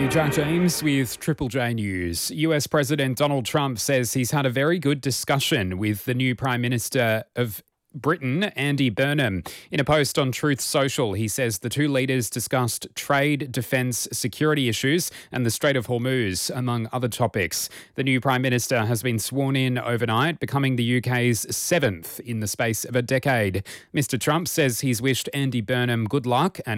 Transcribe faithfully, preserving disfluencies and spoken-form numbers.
Hey, Jack James with Triple J News. U S President Donald Trump says he's had a very good discussion with the new Prime Minister of Britain, Andy Burnham. In a post on Truth Social, he says the two leaders discussed trade, defence, security issues and the Strait of Hormuz, among other topics. The new Prime Minister has been sworn in overnight, becoming the U K's seventh in the space of a decade. Mister Trump says he's wished Andy Burnham good luck and